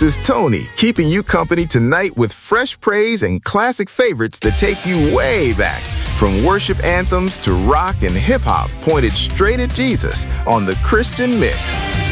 This is Tony, keeping you company tonight with fresh praise and classic favorites that take you way back. From worship anthems to rock and hip-hop pointed straight at Jesus on the Christian Mix.